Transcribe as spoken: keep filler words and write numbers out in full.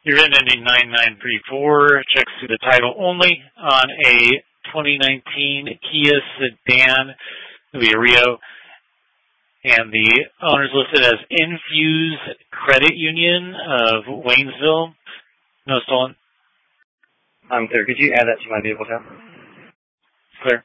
You're in ending nine nine three four. Checks through the title only on a twenty nineteen Kia sedan, it'll be a Rio, and the owner's listed as Infuse Credit Union of Waynesville. No stolen. I'm clear. Could you add that to my vehicle tab?